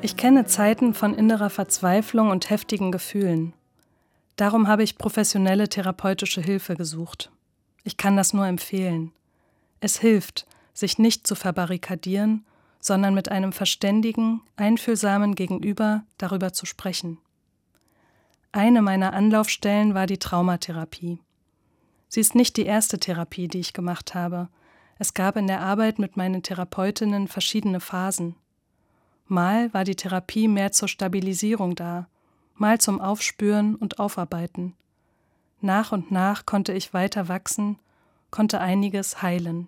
Ich kenne Zeiten von innerer Verzweiflung und heftigen Gefühlen. Darum habe ich professionelle therapeutische Hilfe gesucht. Ich kann das nur empfehlen. Es hilft, sich nicht zu verbarrikadieren, sondern mit einem verständigen, einfühlsamen Gegenüber darüber zu sprechen. Eine meiner Anlaufstellen war die Traumatherapie. Sie ist nicht die erste Therapie, die ich gemacht habe. Es gab in der Arbeit mit meinen Therapeutinnen verschiedene Phasen. Mal war die Therapie mehr zur Stabilisierung da, mal zum Aufspüren und Aufarbeiten. Nach und nach konnte ich weiter wachsen, konnte einiges heilen.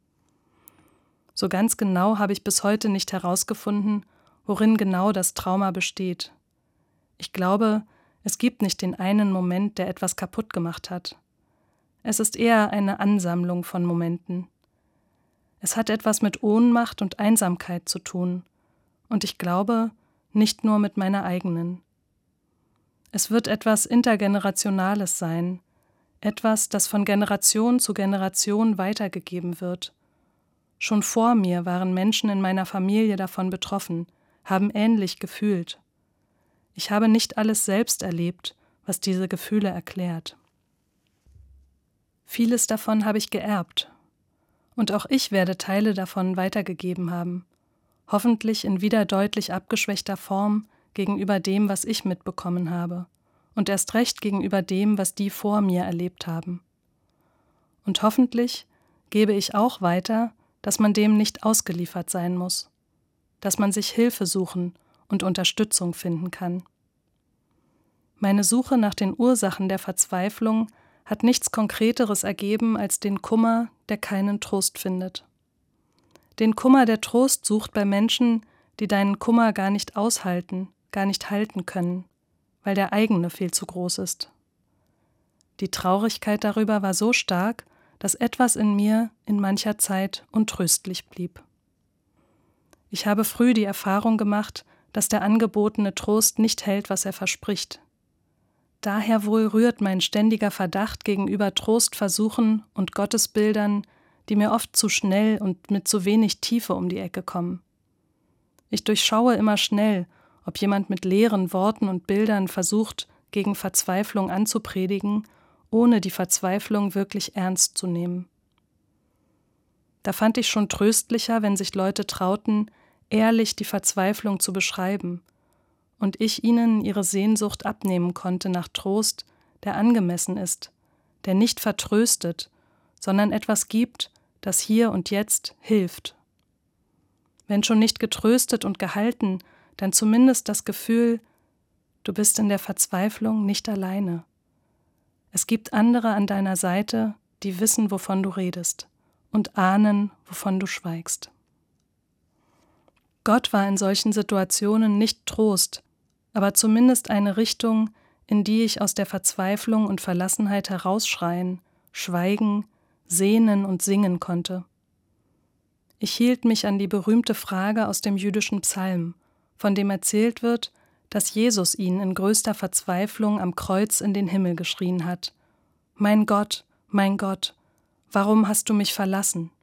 So ganz genau habe ich bis heute nicht herausgefunden, worin genau das Trauma besteht. Ich glaube, es gibt nicht den einen Moment, der etwas kaputt gemacht hat. Es ist eher eine Ansammlung von Momenten. Es hat etwas mit Ohnmacht und Einsamkeit zu tun. Und ich glaube, nicht nur mit meiner eigenen. Es wird etwas Intergenerationales sein, etwas, das von Generation zu Generation weitergegeben wird. Schon vor mir waren Menschen in meiner Familie davon betroffen, haben ähnlich gefühlt. Ich habe nicht alles selbst erlebt, was diese Gefühle erklärt. Vieles davon habe ich geerbt. Und auch ich werde Teile davon weitergegeben haben. Hoffentlich in wieder deutlich abgeschwächter Form gegenüber dem, was ich mitbekommen habe, und erst recht gegenüber dem, was die vor mir erlebt haben. Und hoffentlich gebe ich auch weiter, dass man dem nicht ausgeliefert sein muss, dass man sich Hilfe suchen und Unterstützung finden kann. Meine Suche nach den Ursachen der Verzweiflung hat nichts Konkreteres ergeben als den Kummer, der keinen Trost findet. Den Kummer, der Trost sucht bei Menschen, die deinen Kummer gar nicht aushalten, gar nicht halten können, weil der eigene viel zu groß ist. Die Traurigkeit darüber war so stark, dass etwas in mir in mancher Zeit untröstlich blieb. Ich habe früh die Erfahrung gemacht, dass der angebotene Trost nicht hält, was er verspricht. Daher wohl rührt mein ständiger Verdacht gegenüber Trostversuchen und Gottesbildern, die mir oft zu schnell und mit zu wenig Tiefe um die Ecke kommen. Ich durchschaue immer schnell, ob jemand mit leeren Worten und Bildern versucht, gegen Verzweiflung anzupredigen, ohne die Verzweiflung wirklich ernst zu nehmen. Da fand ich schon tröstlicher, wenn sich Leute trauten, ehrlich die Verzweiflung zu beschreiben, und ich ihnen ihre Sehnsucht abnehmen konnte nach Trost, der angemessen ist, der nicht vertröstet, sondern etwas gibt, das hier und jetzt hilft. Wenn schon nicht getröstet und gehalten, dann zumindest das Gefühl, du bist in der Verzweiflung nicht alleine. Es gibt andere an deiner Seite, die wissen, wovon du redest und ahnen, wovon du schweigst. Gott war in solchen Situationen nicht Trost, aber zumindest eine Richtung, in die ich aus der Verzweiflung und Verlassenheit herausschreien, schweigen, sehnen und singen konnte. Ich hielt mich an die berühmte Frage aus dem jüdischen Psalm, von dem erzählt wird, dass Jesus ihn in größter Verzweiflung am Kreuz in den Himmel geschrien hat: mein Gott, warum hast du mich verlassen?«